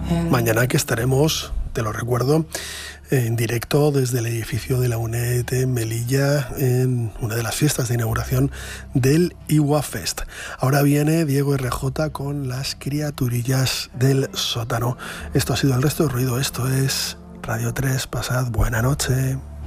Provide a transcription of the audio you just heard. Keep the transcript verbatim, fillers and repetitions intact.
Mañana que estaremos, te lo recuerdo, en directo desde el edificio de la UNED en Melilla en una de las fiestas de inauguración del Iwa Fest. Ahora viene Diego R J con las criaturillas del sótano. Esto ha sido El Resto del Ruido, esto es Radio tres, pasad buena noche.